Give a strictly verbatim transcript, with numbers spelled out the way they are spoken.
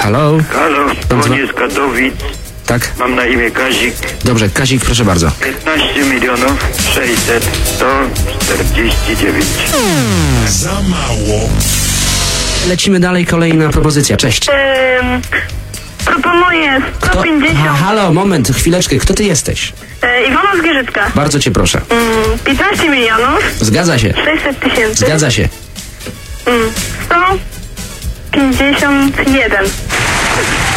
Halo? Halo, Pan dzwonię z Katowic. Tak? Mam na imię Kazik. Dobrze, Kazik, proszę bardzo. piętnaście milionów sześćset sto czterdzieści dziewięć. Za mało. Lecimy dalej, kolejna propozycja. Cześć. Ym, proponuję sto Kto? pięćdziesiąt. Ha, halo, moment, chwileczkę. Kto ty jesteś? E, Iwona z Gierzycka. Bardzo cię proszę. Ym, piętnaście milionów Zgadza się. sześćset tysięcy. Zgadza się. Ym, sto pięćdziesiąt jeden.